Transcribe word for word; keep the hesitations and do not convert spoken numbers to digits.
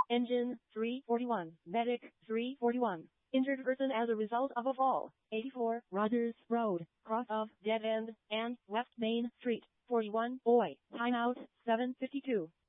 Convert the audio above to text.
Engine, three forty-one. Medic, three forty-one. Injured person as a result of a fall, eighty-four. Rogers Road, cross of Dead End, and West Main Street, forty-one. Boy, timeout, seven fifty-two.